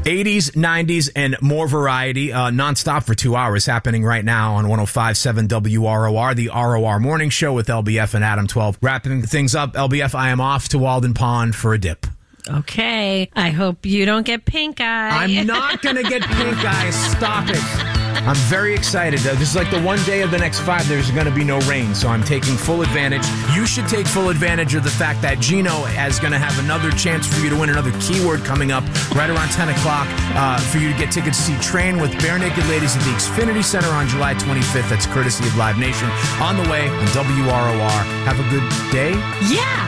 80s, 90s, and more variety nonstop for 2 hours happening right now on 105.7 WROR, the ROR Morning Show with LBF and Adam 12. Wrapping things up, LBF, I am off to Walden Pond for a dip. Okay. I hope you don't get pink eye. I'm not going to get pink eye. Stop it. I'm very excited. This is like the one day of the next 5 there's going to be no rain, so I'm taking full advantage. You should take full advantage of the fact that Gino is going to have another chance for you to win another keyword coming up right around 10 o'clock for you to get tickets to see Train with Bare Naked Ladies at the Xfinity Center on July 25th. That's courtesy of Live Nation. On the way on WROR. Have a good day. Yeah.